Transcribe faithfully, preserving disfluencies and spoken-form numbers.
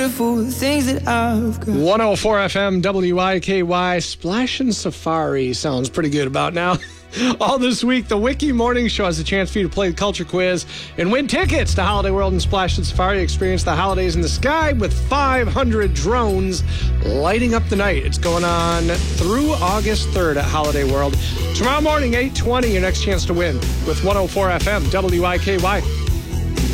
Things that I've got. one oh four F M W I K Y. Splashin' Safari sounds pretty good about now. All this week, the Wiki Morning Show has a chance for you to play the culture quiz and win tickets to Holiday World and Splashin' Safari. Experience the holidays in the sky with five hundred drones lighting up the night. It's going on through August third at Holiday World. Tomorrow morning, eight twenty, your next chance to win with one oh four F M W I K Y.